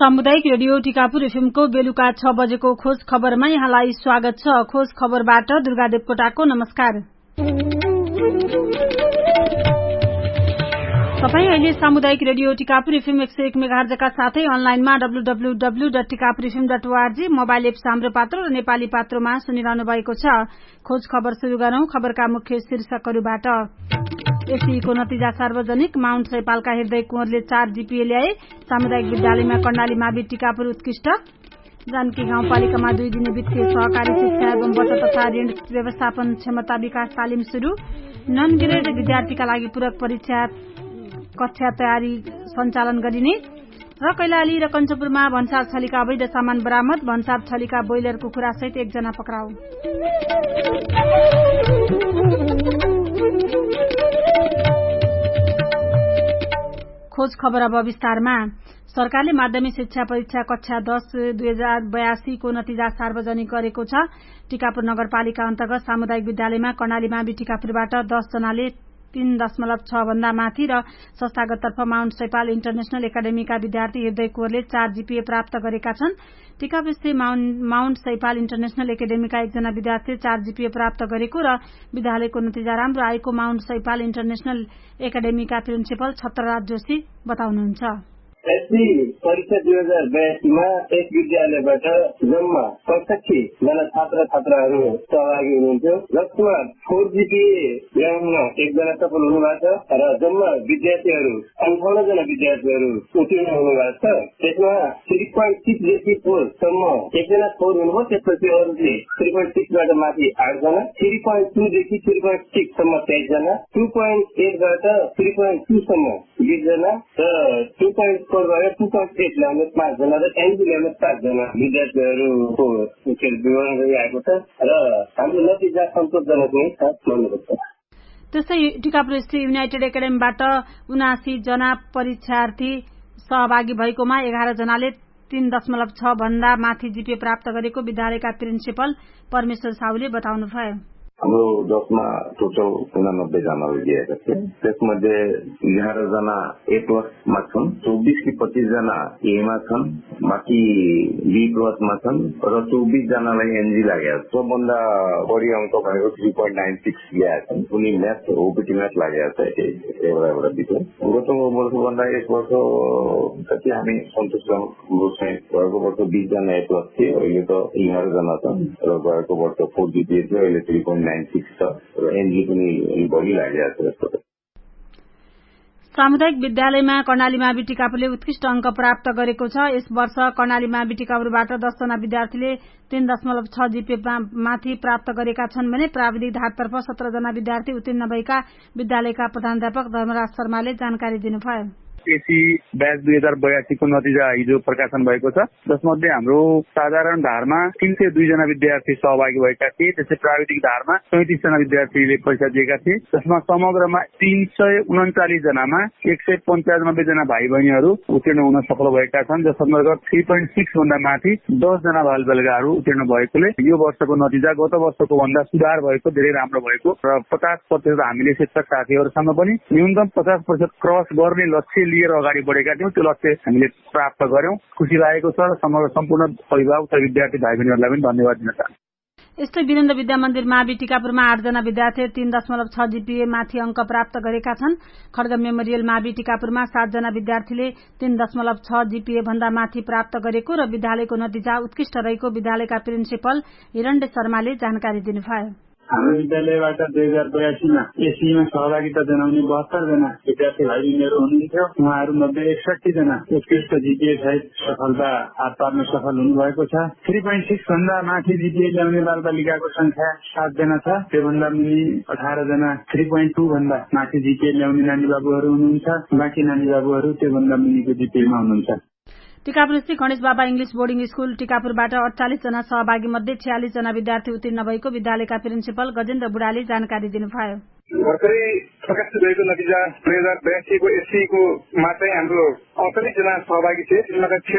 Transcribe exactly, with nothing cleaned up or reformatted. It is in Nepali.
सामुदायिक रेडियो टिकापुर एफएमको बेलुका छ बजेको खोज खबरमा यहाँलाई स्वागत छ। खोज खबरबाट दुर्गा देवकोटाको नमस्कार। तपाई अहिले सामुदायिक रेडियो टिकापुर एफएम एक सय एक मेगाहर्जका साथै अनलाइनमा W W W dot Tikapur FM dot ORG mobile app हाम्रो पात्रो र नेपाली पात्रोमा सुनिरहनु भएको छ। खोज खबर शुरू गरौं। खबरका मुख्य शीर्षकहरूबाट। एसईको नतिजा सार्वजनिक। माउन्ट सैपालका हृदय कुँवरले चार जीपीए ल्याए। सामुदायिक विद्यालयमा कर्णाली मावि टिकापुर उत्कृष्ट। जानकी गाउँपालिकामा दुई दिने वित्तीय सहकारी शिक्षा एवं बचत तथा ऋण व्यवस्थापन क्षमता विकास तालिम शुरू। नन ग्रेड विद्यार्थीका लागि पूरक परीक्षा कक्षा तयारी सञ्चालन गरिने र कैलाली र कञ्चपुरमा भन्सार छलीका अवैध सामान बरामद। भन्सार छलीका बोइलर कुखुरा सहित एकजना पक्राउ। खोज खबर अब विस्तारमा। सरकारले माध्यमिक शिक्षा परीक्षा कक्षा दस दुई हजार बयासी को नतिजा सार्वजनिक गरेको छ। टिकापुर नगरपालिका अन्तर्गत सामुदायिक विद्यालयमा कर्णाली मावि टिकापुरबाट दस जनाले तीन दशमलव छ भन्दा माथि र संस्थागत तर्फ माउन्ट सैपाल इन्टरनेशनल एकाडेमीका विद्यार्थी हृदय कुँवरले चार जीपीए प्राप्त गरेका छन्। टिकापुर स्थित माउन्ट सैपाल इन्टरनेशनल एकाडेमीका एकजना विद्यार्थीले चार जीपीए प्राप्त गरेको र विद्यालयको नतिजा राम्रो आएको Mount Saipal international एकाडेमीका principal छत्रराज Joshi बताउनुहुन्छ। एसई परीक्षा दुई हजार बयासीमा एक विद्यालयबाट जम्मा पैंसठी जना छात्र छात्राहरू सहभागी हुनुहुन्थ्यो, जसमा फोर जीपीए ल्याउन एकजना सफल हुनुभएको छ र जम्मा विद्यार्थीहरू अन्ठाउन्न जना विद्यार्थीहरू उत्तीर्ण हुनुभएको छ। त्यसमा थ्री पोइन्ट सिक्सदेखि फोरसम्म एकजना फोर हुनुभयो, त्यसपछि अरूले थ्री पोइन्ट सिक्सबाट माथि आठजना, three point टूदेखि three point सिक्ससम्म तेइसजना, two point एटबाट three point टूसम्म बिसजना र two point फोरबाट two point at ल्याउने पाँचजना र एनजी ल्याउने पाँचजना विद्यार्थीहरूको विवरण गरिआएको छ र हाम्रो नतिजा सन्तोषजनक नै छ भन्नुपर्छ। त्यस्तै टिकापुर स्थित युनाइटेड एकाडेमीबाट उनासी जना परीक्षार्थी सहभागी भएकोमा एघार जनाले तीन दशमलव छ भन्दा माथि जीपीए प्राप्त गरेको विद्यालयका प्रिन्सिपल परमेश्वर साहुले बताउनुभयो। हाम्रो दसमा टोटल उनानब्बे जनाले दिएका थिए। त्यसमध्ये एघार जना ए प्लसमा छन्, चौबिस कि पच्चीस जना एमा छन्, बाँकी बी प्लसमा छन् र चौबिस जनालाई एनजी लागेको छ। सबभन्दा बढी अङ्क भनेको थ्री पोइन्ट नाइन सिक्स ल्याएका छन्। उनी म्याथ ओपिटी म्याथ लागेको छ एउटा एउटा विषय। गत वर्षभन्दा एक वर्ष जति हामी सन्तोषजनक गएको वर्ष बिस जना ए प्लस थिए, अहिले त एघार जना छन् र गएको वर्ष फोर जीपीए थियो, अहिले थ्री पोइन्ट सामुदायिक विद्यालयमा कर्णाली मावि टिकापुरले उत्कृष्ट अंक प्राप्त गरेको छ। यस वर्ष कर्णाली मावि टिकापुरबाट दसजना विद्यार्थीले तीन दशमलव छ जीपीए माथि प्राप्त गरेका छन् भने प्राविधिक धारतर्फ सत्र जना विद्यार्थी उत्तीर्ण भएका विद्यालयका प्रधानाध्यापक धर्मराज शर्माले जानकारी दिनुभयो। एसी ब्याच दुई हजार बयासीको नतिजा हिजो प्रकाशन भएको छ, जसमध्ये हाम्रो साधारण धारमा तीन सय दुई जना विद्यार्थी सहभागी भएका थिए। त्यसै प्राविधिक धारमा चौतिस जना विद्यार्थीले परीक्षा दिएका थिए, जसमा समग्रमा तीन सय उन्चालिस जनामा एक सय पञ्चानब्बे जना भाइ बहिनीहरू उत्तीर्ण हुन सफल भएका छन्, जस अन्तर्गत थ्री पोइन्ट सिक्स भन्दा माथि दस जना बाल बालिकाहरू उत्तीर्ण भएकोले यो वर्षको नतिजा गत वर्षको भन्दा सुधार भएको, धेरै राम्रो भएको र पचास प्रतिशत हामीले शिक्षक साथीहरूसँग पनि न्यूनतम पचास प्रतिशत क्रस गर्ने लक्ष्य लिएर अगाडि बढेका थियौँ। त्यो लक्ष्य हामीले प्राप्त गर्यौं। खुसी लागेको छ र समग्र सम्पूर्ण अभिभावक र विद्यार्थी भाइ बहिनीहरूलाई पनि धन्यवाद दिन चाहन्छु। यस्तै वीरेन्द्र विद्या मन्दिर मावि टिकापुरमा आठजना विद्यार्थीले तीन दशमलव छ जीपीए माथि अंक प्राप्त गरेका छन्। खड्ग मेमोरियल मावि टिकापुरमा सातजना विद्यार्थीले तीन दशमलव छ जीपीए भन्दा माथि प्राप्त गरेको र विद्यालयको नतिजा उत्कृष्ट रहेको विद्यालयका प्रिन्सिपल हिरण्य शर्माले जानकारी दिनुभयो। हाम्रो विद्यालयबाट दुई हजार बयासीमा एसीमा सहभागिता जनाउने बहत्तर जना विद्यार्थी भाइ बहिनीहरू हुनुहुन्थ्यो। उहाँहरू मध्ये एकसठी जना उत्कृष्ट जीपीए सहित सफलता हात पार्न सफल हुनुभएको छ। थ्री पोइन्ट सिक्स भन्दा माथि जीपीए ल्याउने बाल बालिकाको संख्या सातजना छ। त्योभन्दा मुनि अठार जना थ्री पोइन्ट टू भन्दा माथि जीपीए ल्याउने नानी बाबुहरू हुनुहुन्छ। बाँकी नानी बाबुहरू त्योभन्दा मुनिको जीपीएमा हुनुहुन्छ। टिकापुर स्थित गणेश बाबा इंग्लिश बोर्डिङ स्कूल टिकापुरबाट अड़चालिस जना सहभागी मध्ये छयालिस जना विद्यार्थी उत्तीर्ण भएको विद्यालयका प्रिन्सिपल गजेन्द्र बुढाले जानकारी दिनुभयो। भर्खरै प्रकाशित भएको नतिजा दुई हजार बयासीको एससीको मा चाहिँ हाम्रो अडचालिस जना सहभागी थिए।